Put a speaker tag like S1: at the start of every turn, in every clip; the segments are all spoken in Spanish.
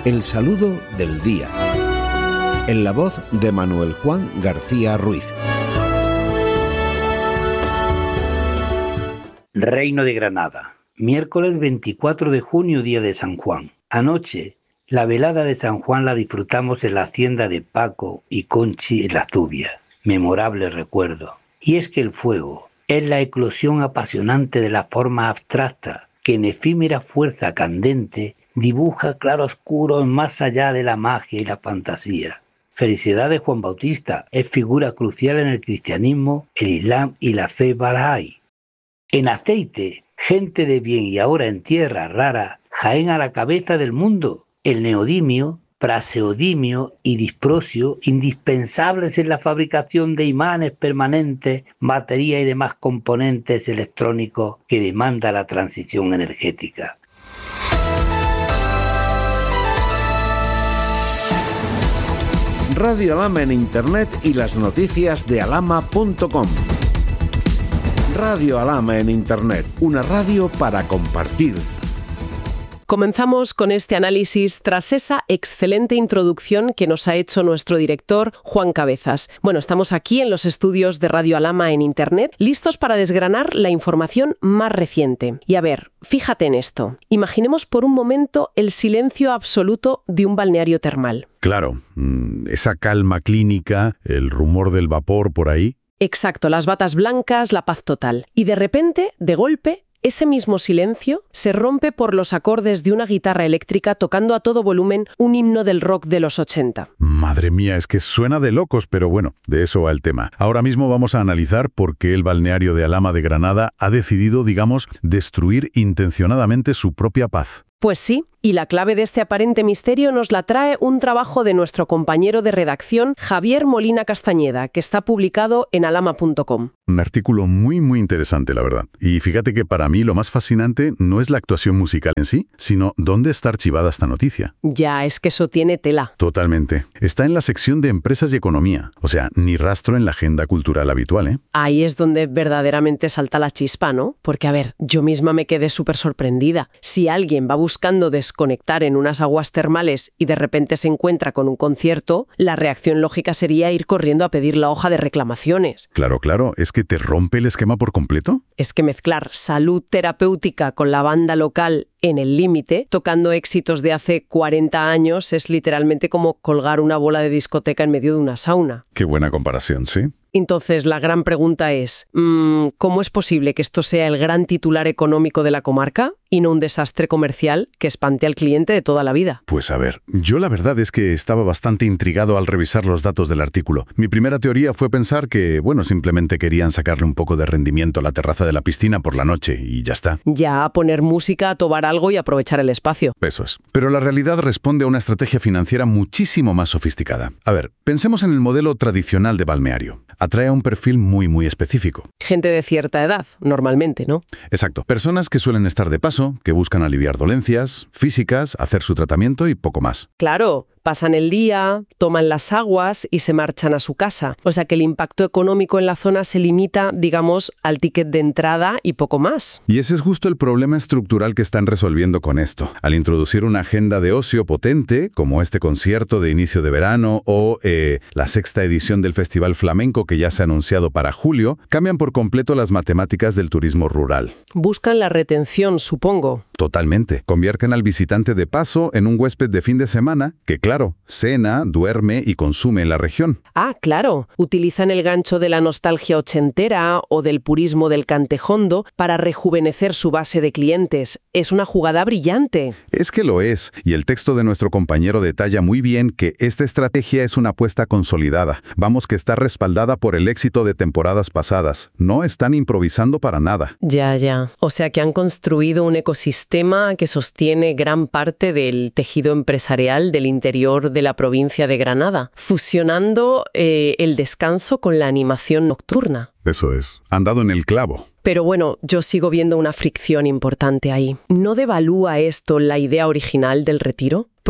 S1: El saludo del día. En la voz de Manuel Juan García Ruiz.
S2: Reino de Granada. Miércoles 24 de junio, día de San Juan. Anoche, la velada de San Juan la disfrutamos en la hacienda de Paco y Conchi en Las Tubias. Memorable recuerdo. Y es que el fuego es la eclosión apasionante de la forma abstracta que en efímera fuerza candente dibuja claroscuros más allá de la magia y la fantasía. Felicidades Juan Bautista es figura crucial en el cristianismo, el islam y la fe bahá'í. En aceite, gente de bien y ahora en tierra rara, Jaén a la cabeza del mundo. El neodimio, praseodimio y disprosio, indispensables en la fabricación de imanes permanentes, batería y demás componentes electrónicos que demanda la transición energética.
S1: Radio Alhama en Internet y las noticias de alhama.com. Radio Alhama en Internet, una radio para compartir.
S3: Comenzamos con este análisis tras esa excelente introducción que nos ha hecho nuestro director Juan Cabezas. Bueno, estamos aquí en los estudios de Radio Alhama en Internet, listos para desgranar la información más reciente. Y a ver, fíjate en esto. Imaginemos por un momento el silencio absoluto de un balneario termal.
S4: Claro, esa calma clínica, el rumor del vapor por ahí.
S3: Exacto, las batas blancas, la paz total. Y de repente, de golpe, ese mismo silencio se rompe por los acordes de una guitarra eléctrica tocando a todo volumen un himno del rock de los 80.
S4: Madre mía, es que suena de locos, pero bueno, de eso va el tema. Ahora mismo vamos a analizar por qué el balneario de Alhama de Granada ha decidido, destruir intencionadamente su propia paz.
S3: Pues sí, y la clave de este aparente misterio nos la trae un trabajo de nuestro compañero de redacción, Javier Molina Castañeda, que está publicado en alhama.com.
S4: Un artículo muy interesante, la verdad. Y fíjate que para mí lo más fascinante no es la actuación musical en sí, sino dónde está archivada esta noticia.
S3: Ya, es que eso tiene tela.
S4: Totalmente. Está en la sección de Empresas y Economía. O sea, ni rastro en la agenda cultural habitual, ¿eh?
S3: Ahí es donde verdaderamente salta la chispa, ¿no? Porque, a ver, yo misma me quedé súper sorprendida. Si alguien va buscando desconectar en unas aguas termales y de repente se encuentra con un concierto, la reacción lógica sería ir corriendo a pedir la hoja de reclamaciones.
S4: Claro, es que te rompe el esquema por completo.
S3: Es que mezclar salud terapéutica con la banda local en el límite, tocando éxitos de hace 40 años, es literalmente como colgar una bola de discoteca en medio de una sauna.
S4: Qué buena comparación, ¿sí?
S3: Entonces, la gran pregunta es, ¿cómo es posible que esto sea el gran titular económico de la comarca y no un desastre comercial que espante al cliente de toda la vida?
S4: Pues a ver, yo la verdad es que estaba bastante intrigado al revisar los datos del artículo. Mi primera teoría fue pensar que, simplemente querían sacarle un poco de rendimiento a la terraza de la piscina por la noche y ya está.
S3: Ya, poner música, tobar algo y aprovechar el espacio.
S4: Eso es. Pero la realidad responde a una estrategia financiera muchísimo más sofisticada. A ver, pensemos en el modelo tradicional de balneario. Atrae a un perfil muy específico.
S3: Gente de cierta edad, normalmente, ¿no?
S4: Exacto. Personas que suelen estar de paso, que buscan aliviar dolencias físicas, hacer su tratamiento y poco más.
S3: Claro. Pasan el día, toman las aguas y se marchan a su casa. O sea que el impacto económico en la zona se limita, al ticket de entrada y poco más.
S4: Y ese es justo el problema estructural que están resolviendo con esto. Al introducir una agenda de ocio potente, como este concierto de inicio de verano o la 6ª edición del Festival Flamenco que ya se ha anunciado para julio, cambian por completo las matemáticas del turismo rural.
S3: Buscan la retención, supongo.
S4: Totalmente. Convierten al visitante de paso en un huésped de fin de semana que, claro, cena, duerme y consume en la región.
S3: Ah, claro. Utilizan el gancho de la nostalgia ochentera o del purismo del cantejondo para rejuvenecer su base de clientes. Es una jugada brillante.
S4: Es que lo es. Y el texto de nuestro compañero detalla muy bien que esta estrategia es una apuesta consolidada. Vamos, que está respaldada por el éxito de temporadas pasadas. No están improvisando para nada.
S3: Ya. O sea que han construido un ecosistema que sostiene gran parte del tejido empresarial del interior de la provincia de Granada, fusionando el descanso con la animación nocturna.
S4: Eso es. Han dado en el clavo.
S3: Pero bueno, yo sigo viendo una fricción importante ahí. ¿No devalúa esto la idea original del retiro? Porque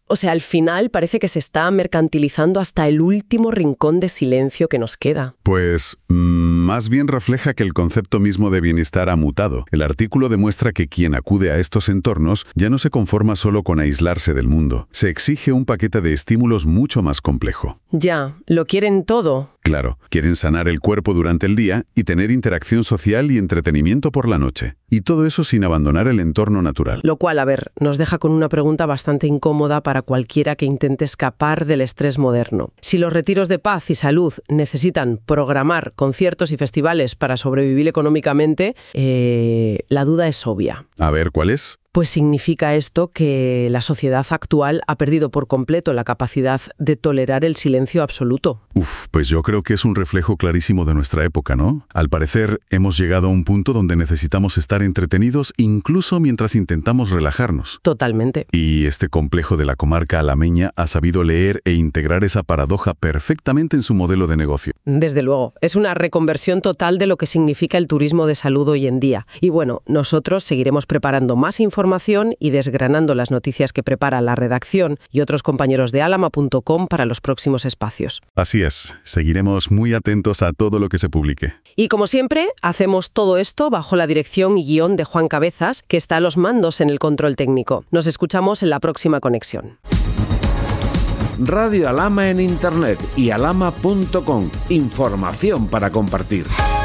S3: O sea, al final parece que se está mercantilizando hasta el último rincón de silencio que nos queda.
S4: Pues más bien refleja que el concepto mismo de bienestar ha mutado. El artículo demuestra que quien acude a estos entornos ya no se conforma solo con aislarse del mundo. Se exige un paquete de estímulos mucho más complejo.
S3: Ya, lo quieren todo.
S4: Claro, quieren sanar el cuerpo durante el día y tener interacción social y entretenimiento por la noche. Y todo eso sin abandonar el entorno natural.
S3: Lo cual, a ver, nos deja con una pregunta bastante incómoda para cualquiera que intente escapar del estrés moderno. Si los retiros de paz y salud necesitan programar conciertos y festivales para sobrevivir económicamente, la duda es obvia.
S4: A ver, ¿cuál es?
S3: Pues significa esto que la sociedad actual ha perdido por completo la capacidad de tolerar el silencio absoluto.
S4: Pues yo creo que es un reflejo clarísimo de nuestra época, ¿no? Al parecer, hemos llegado a un punto donde necesitamos estar entretenidos incluso mientras intentamos relajarnos.
S3: Totalmente.
S4: Y este complejo de la comarca alameña ha sabido leer e integrar esa paradoja perfectamente en su modelo de negocio.
S3: Desde luego, es una reconversión total de lo que significa el turismo de salud hoy en día. Y bueno, nosotros seguiremos preparando más información y desgranando las noticias que prepara la redacción y otros compañeros de alama.com para los próximos espacios.
S4: Así es, seguiremos muy atentos a todo lo que se publique.
S3: Y como siempre, hacemos todo esto bajo la dirección y guión de Juan Cabezas, que está a los mandos en el control técnico. Nos escuchamos en la próxima conexión.
S1: Radio Alama en Internet y alama.com. Información para compartir.